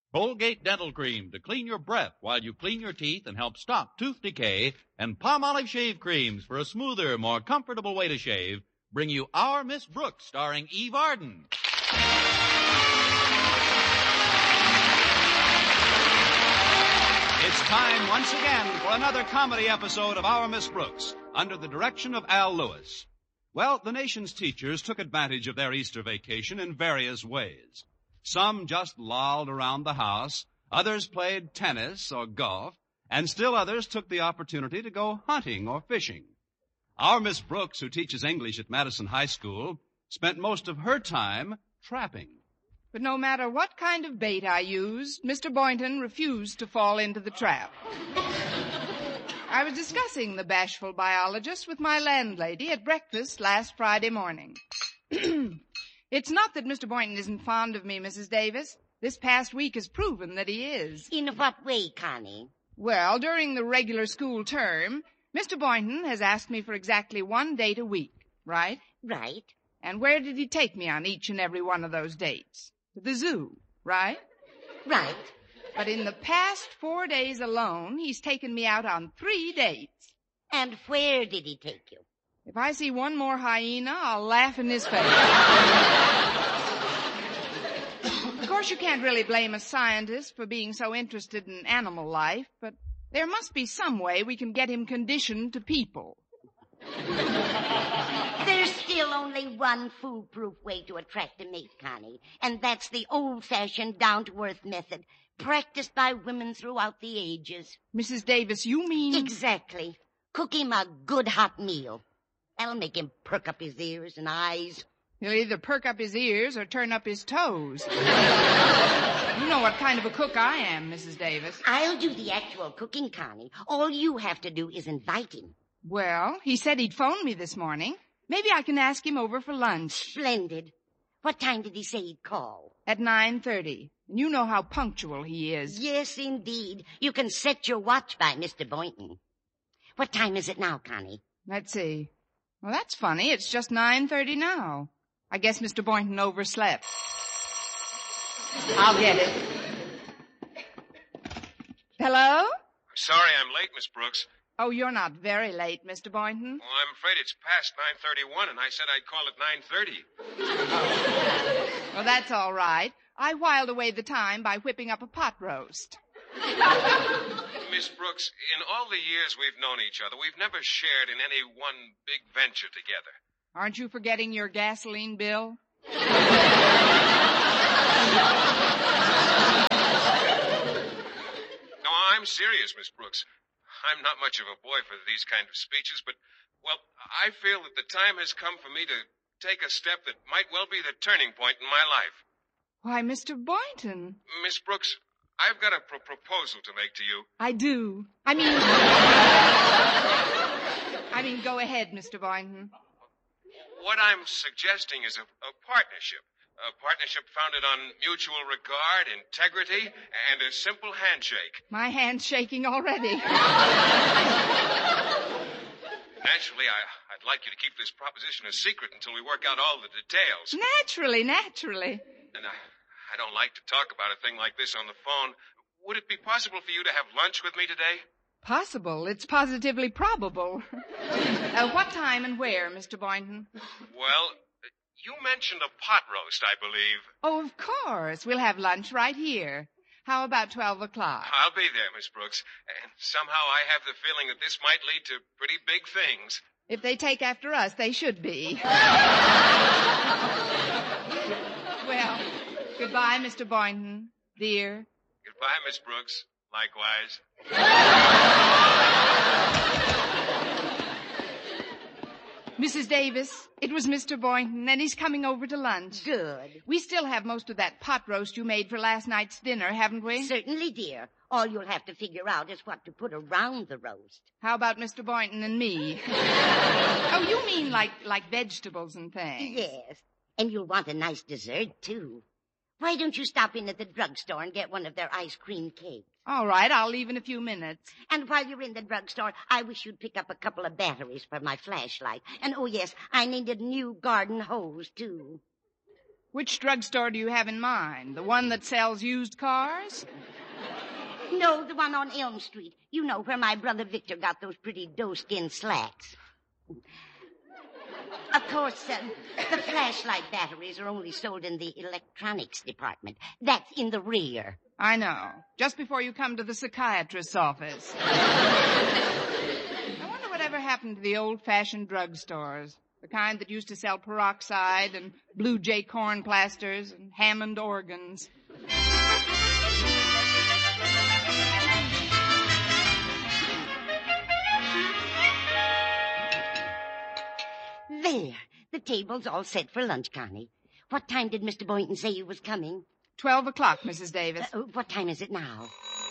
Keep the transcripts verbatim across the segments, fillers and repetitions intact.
Colgate Dental Cream to clean your breath while you clean your teeth and help stop tooth decay, and Palmolive Shave Creams for a smoother, more comfortable way to shave bring you Our Miss Brooks, starring Eve Arden. It's time once again for another comedy episode of Our Miss Brooks, under the direction of Al Lewis. Well, the nation's teachers took advantage of their Easter vacation in various ways. Some just lolled around the house, others played tennis or golf, and still others took the opportunity to go hunting or fishing. Our Miss Brooks, who teaches English at Madison High School, spent most of her time trapping. But no matter what kind of bait I used, Mister Boynton refused to fall into the trap. I was discussing the bashful biologist with my landlady at breakfast last Friday morning. It's not that Mister Boynton isn't fond of me, Missus Davis. This past week has proven that he is. In what way, Connie? Well, during the regular school term, Mister Boynton has asked me for exactly one date a week, right? Right. And where did he take me on each and every one of those dates? To the zoo, right? Right. But in the past four days alone, he's taken me out on three dates. And where did he take you? If I see one more hyena, I'll laugh in his face. Of course, you can't really blame a scientist for being so interested in animal life, but there must be some way we can get him conditioned to people. There's still only one foolproof way to attract a mate, Connie, and that's the old-fashioned down-to-earth method, practiced by women throughout the ages. Missus Davis, you mean... Exactly. Cook him a good hot meal. That'll make him perk up his ears and eyes. He'll either perk up his ears or turn up his toes. You know what kind of a cook I am, Missus Davis. I'll do the actual cooking, Connie. All you have to do is invite him. Well, he said he'd phone me this morning. Maybe I can ask him over for lunch. Splendid. What time did he say he'd call? At nine thirty. And you know how punctual he is. Yes, indeed. You can set your watch by Mister Boynton. What time is it now, Connie? Let's see. Well, that's funny. It's just nine thirty now. I guess Mister Boynton overslept. I'll get it. Hello? Sorry I'm late, Miss Brooks. Oh, you're not very late, Mister Boynton. Well, I'm afraid it's past nine thirty-one, and I said I'd call at nine thirty. Well, that's all right. I whiled away the time by whipping up a pot roast. Miss Brooks, in all the years we've known each other, we've never shared in any one big venture together. Aren't you forgetting your gasoline bill? No, I'm serious, Miss Brooks. I'm not much of a boy for these kind of speeches, but, well, I feel that the time has come for me to take a step that might well be the turning point in my life. Why, Mister Boynton. Miss Brooks, I've got a pro- proposal to make to you. I do. I mean... I mean, go ahead, Mister Boynton. What I'm suggesting is a, a partnership. A partnership founded on mutual regard, integrity, and a simple handshake. My hand's shaking already. Naturally, I, I'd like you to keep this proposition a secret until we work out all the details. Naturally, naturally. And I, I don't like to talk about a thing like this on the phone. Would it be possible for you to have lunch with me today? Possible. It's positively probable. uh, what time and where, Mister Boynton? Well, you mentioned a pot roast, I believe. Oh, of course. We'll have lunch right here. How about twelve o'clock? I'll be there, Miss Brooks. And somehow I have the feeling that this might lead to pretty big things. If they take after us, they should be. Well, goodbye, Mister Boynton, dear. Goodbye, Miss Brooks. Likewise. Missus Davis, it was Mister Boynton, and he's coming over to lunch. Good. We still have most of that pot roast you made for last night's dinner, haven't we? Certainly, dear. All you'll have to figure out is what to put around the roast. How about Mister Boynton and me? Oh, you mean like, like vegetables and things? Yes. And you'll want a nice dessert, too. Why don't you stop in at the drugstore and get one of their ice cream cakes? All right, I'll leave in a few minutes. And while you're in the drugstore, I wish you'd pick up a couple of batteries for my flashlight. And, oh, yes, I need a new garden hose, too. Which drugstore do you have in mind? The one that sells used cars? No, the one on Elm Street. You know, where my brother Victor got those pretty doe-skin slacks. Of course, uh, the flashlight batteries are only sold in the electronics department. That's in the rear. I know. Just before you come to the psychiatrist's office. I wonder whatever happened to the old-fashioned drugstores. The kind that used to sell peroxide and Blue Jay corn plasters and Hammond organs. There. The table's all set for lunch, Connie. What time did Mister Boynton say he was coming? Twelve o'clock, Missus Davis. Uh, what time is it now?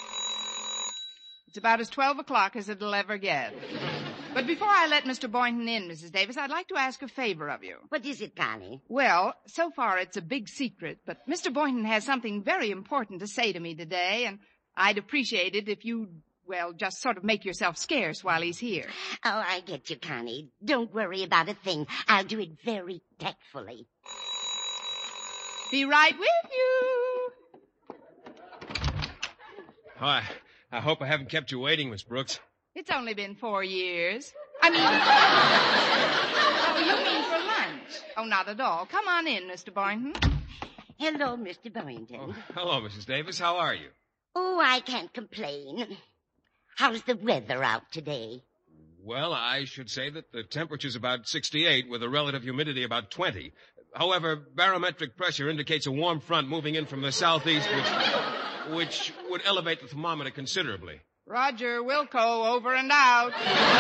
It's about as twelve o'clock as it'll ever get. But before I let Mister Boynton in, Missus Davis, I'd like to ask a favor of you. What is it, Connie? Well, so far it's a big secret, but Mister Boynton has something very important to say to me today, and I'd appreciate it if you'd, well, just sort of make yourself scarce while he's here. Oh, I get you, Connie. Don't worry about a thing. I'll do it very tactfully. Be right with you. Hi. I hope I haven't kept you waiting, Miss Brooks. It's only been four years. I mean... Oh, you mean for lunch? Oh, not at all. Come on in, Mister Boynton. Hello, Mister Boynton. Oh, hello, Missus Davis. How are you? Oh, I can't complain. How's the weather out today? Well, I should say that the temperature's about sixty-eight with a relative humidity about twenty. However, barometric pressure indicates a warm front moving in from the southeast, which, which would elevate the thermometer considerably. Roger Wilco, over and out.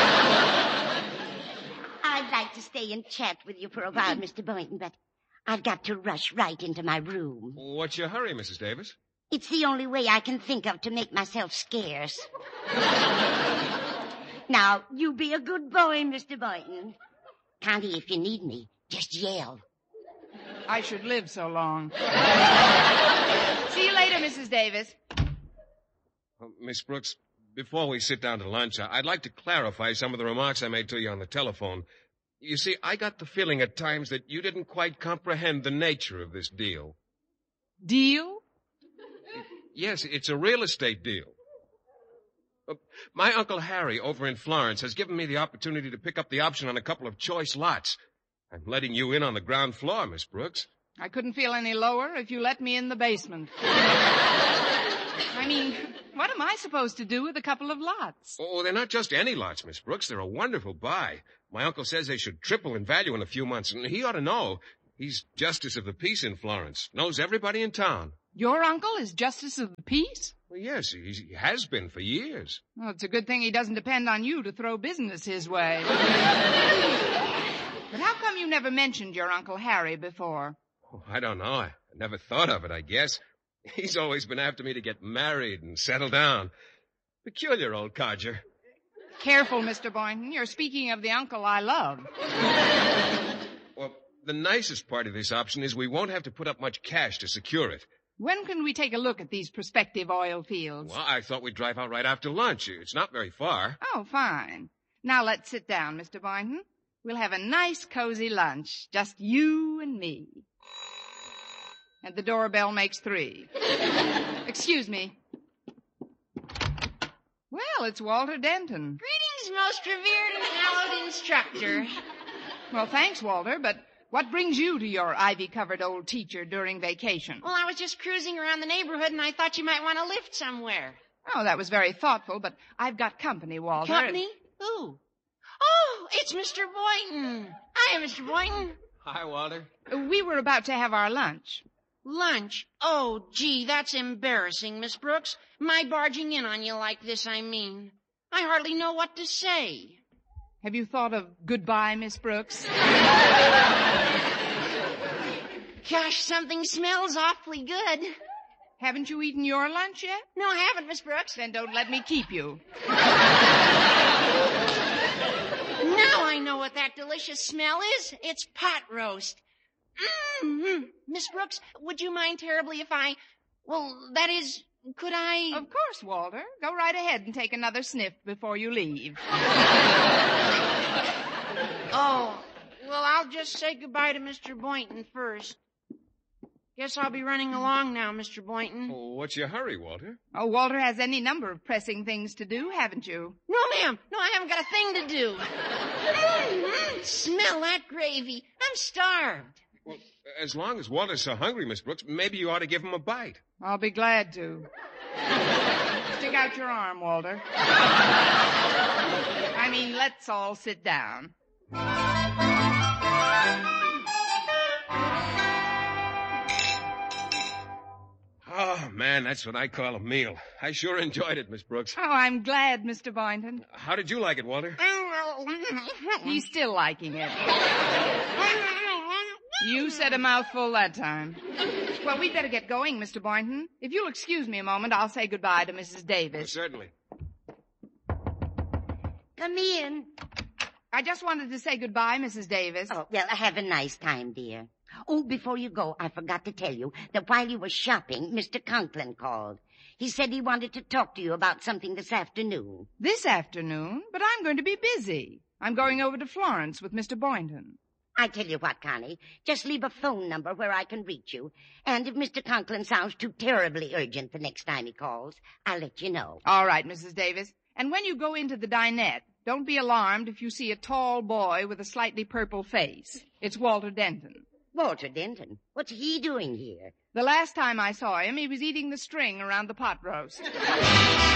I'd like to stay and chat with you for a while, Mister Boynton, but I've got to rush right into my room. What's your hurry, Missus Davis? It's the only way I can think of to make myself scarce. Now, you be a good boy, Mister Boynton. Connie, if you need me, just yell. I should live so long. See you later, Missus Davis. Uh, Miss Brooks, before we sit down to lunch, I'd like to clarify some of the remarks I made to you on the telephone. You see, I got the feeling at times that you didn't quite comprehend the nature of this deal. Deal? Yes, it's a real estate deal. Uh, my Uncle Harry over in Florence has given me the opportunity to pick up the option on a couple of choice lots. I'm letting you in on the ground floor, Miss Brooks. I couldn't feel any lower if you let me in the basement. I mean, what am I supposed to do with a couple of lots? Oh, they're not just any lots, Miss Brooks. They're a wonderful buy. My uncle says they should triple in value in a few months, and he ought to know. He's Justice of the Peace in Florence. Knows everybody in town. Your uncle is Justice of the Peace? Well, yes, he's, he has been for years. Well, it's a good thing he doesn't depend on you to throw business his way. But how come you never mentioned your Uncle Harry before? Oh, I don't know. I never thought of it, I guess. He's always been after me to get married and settle down. Peculiar old codger. Careful, Mister Boynton. You're speaking of the uncle I love. Well, the nicest part of this option is we won't have to put up much cash to secure it. When can we take a look at these prospective oil fields? Well, I thought we'd drive out right after lunch. It's not very far. Oh, fine. Now let's sit down, Mister Boynton. We'll have a nice, cozy lunch. Just you and me. And the doorbell makes three. Excuse me. Well, it's Walter Denton. Greetings, most revered and hallowed instructor. Well, thanks, Walter, but what brings you to your ivy-covered old teacher during vacation? Well, I was just cruising around the neighborhood, and I thought you might want to lift somewhere. Oh, that was very thoughtful, but I've got company, Walter. Company? Who? Oh, it's Mister Boynton. Hiya, Mister Boynton. Hi, Walter. We were about to have our lunch. Lunch? Oh, gee, that's embarrassing, Miss Brooks. My barging in on you like this, I mean. I hardly know what to say. Have you thought of goodbye, Miss Brooks? Gosh, something smells awfully good. Haven't you eaten your lunch yet? No, I haven't, Miss Brooks. Then don't let me keep you. Now I know what that delicious smell is. It's pot roast. Mm-hmm. Miss Brooks, would you mind terribly if I... Well, that is, could I... Of course, Walter. Go right ahead and take another sniff before you leave. Oh, well, I'll just say goodbye to Mister Boynton first. Guess I'll be running along now, Mister Boynton. Oh, what's your hurry, Walter? Oh, Walter has any number of pressing things to do, haven't you? No, ma'am. No, I haven't got a thing to do. Mm, smell that gravy. I'm starved. Well, as long as Walter's so hungry, Miss Brooks, maybe you ought to give him a bite. I'll be glad to. Stick out your arm, Walter. I mean, let's all sit down. Oh, man, that's what I call a meal. I sure enjoyed it, Miss Brooks. Oh, I'm glad, Mister Boynton. How did you like it, Walter? He's still liking it. You said a mouthful that time. Well, we'd better get going, Mister Boynton. If you'll excuse me a moment, I'll say goodbye to Missus Oh, Davis. certainly. Come in. I just wanted to say goodbye, Missus Davis. Oh, well, have a nice time, dear. Oh, before you go, I forgot to tell you that while you were shopping, Mister Conklin called. He said he wanted to talk to you about something this afternoon. This afternoon? But I'm going to be busy. I'm going over to Florence with Mister Boynton. I tell you what, Connie, just leave a phone number where I can reach you. And if Mister Conklin sounds too terribly urgent the next time he calls, I'll let you know. All right, Missus Davis. And when you go into the dinette, don't be alarmed if you see a tall boy with a slightly purple face. It's Walter Denton. Walter Denton, what's he doing here? The last time I saw him, he was eating the string around the pot roast.